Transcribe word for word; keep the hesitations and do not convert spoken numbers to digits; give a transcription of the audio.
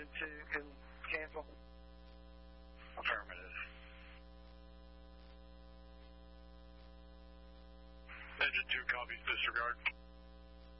engine two can cancel? Affirmative. Engine two copies, disregard.